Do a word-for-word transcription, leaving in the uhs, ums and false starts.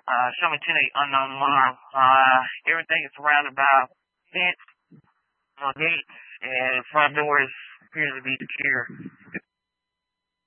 Uh, seven ten eight unknown alarm. Uh, everything is surrounded by fence, uh, gates, and front doors appears to be secure.